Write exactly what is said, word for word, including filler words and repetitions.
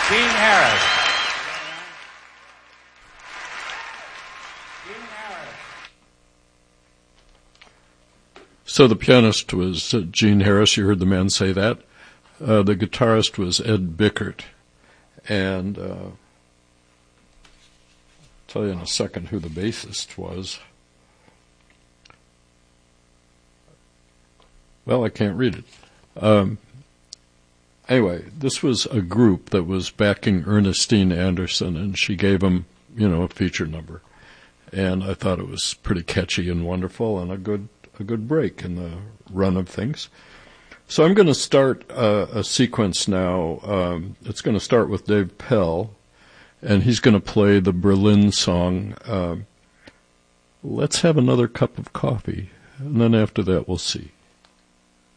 Gene Harris. So the pianist was uh, Gene Harris. You heard the man say that. Uh, the guitarist was Ed Bickert. And uh, I'll tell you in a second who the bassist was. Well, I can't read it. Um, anyway, this was a group that was backing Ernestine Anderson, and she gave them, you know, a feature number. And I thought it was pretty catchy and wonderful and a good a good break in the run of things. So I'm going to start uh, a sequence now. Um, it's going to start with Dave Pell, and he's going to play the Berlin song, uh, Let's Have Another Cup of Coffee, and then after that we'll see.